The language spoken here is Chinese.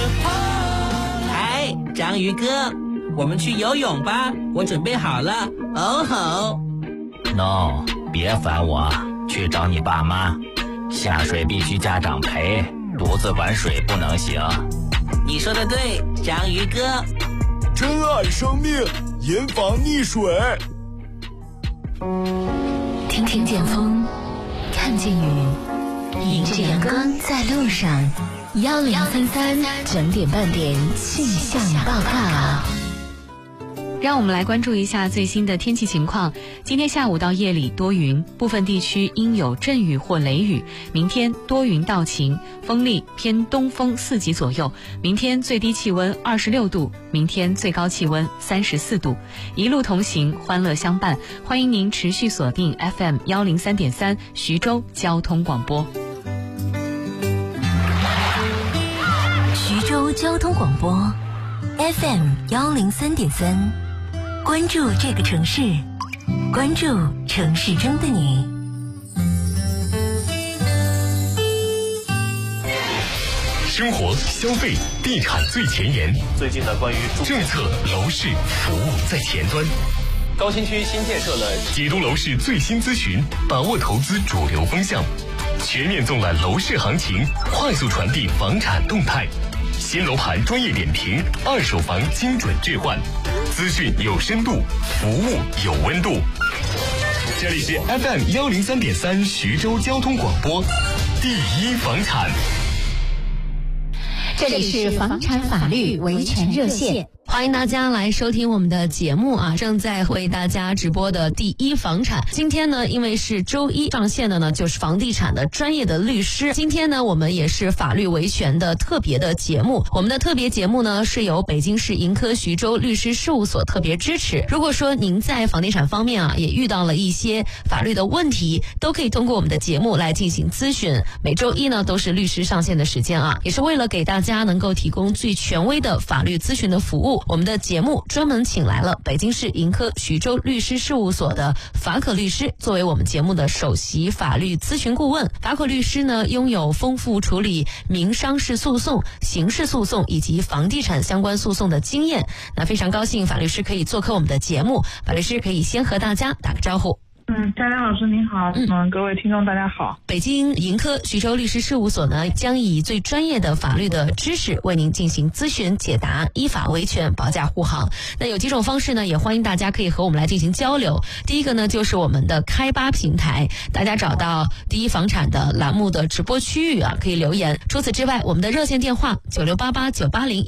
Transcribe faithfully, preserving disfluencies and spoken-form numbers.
候。 哎，章鱼哥，我们去游泳吧，我准备好了。哦吼 ！No， 别烦我，去找你爸妈。下水必须家长陪，独自玩水不能行。 你说的对，章鱼哥。 珍爱生命，严防溺水。 听听见风，看见雨，迎着阳光在路上。幺零三三整点半点气象报告。 让我们来关注一下最新的天气情况。今天下午到夜里多云，部分地区应有阵雨或雷雨。明天多云到晴，风力偏东风四级左右。明天最低气温二十六度，明天最高气温三十四度。一路同行，欢乐相伴。欢迎您持续锁定 F M 幺零三点三徐州交通广播。 徐州交通广播 F M 幺零三点三。关注这个城市，关注城市中的你。 生活、消费、地产最前沿。 最近呢，关于政策、楼市、服务在前端。 高新区新建设了解读楼市最新资讯，把握投资主流风向，全面纵览楼市行情，快速传递房产动态。新楼盘专业点评，二手房精准置换，资讯有深度，服务有温度。这里是 F M 幺零三点三徐州交通广播，第一房产。 这里是房产法律维权热线。 欢迎大家来收听我们的节目啊！正在为大家直播的第一房产，今天呢，因为是周一上线的呢，就是房地产的专业的律师。今天呢，我们也是法律维权的特别的节目。我们的特别节目呢，是由北京市盈科徐州律师事务所特别支持。如果说您在房地产方面啊，也遇到了一些法律的问题，都可以通过我们的节目来进行咨询。每周一呢，都是律师上线的时间啊，也是为了给大家能够提供最权威的法律咨询的服务。我们的节目专门请来了北京市盈科徐州律师事务所的法可律师，作为我们节目的首席法律咨询顾问。法可律师呢，拥有丰富处理民商事诉讼、刑事诉讼以及房地产相关诉讼的经验。那非常高兴法律师可以做客我们的节目，法律师可以先和大家打个招呼。 嗯，佳佳老师您好，嗯，嗯各位听众大家好。 北京盈科徐州律师事务所呢，将以最专业的法律的知识为您进行咨询解答，依法维权，保驾护航。那有几种方式呢，也欢迎大家可以和我们来进行交流。第一个呢，就是我们的开吧平台，大家找到第一房产的栏目的直播区域啊，可以留言。除此之外，我们的热线电话九六八八九八零。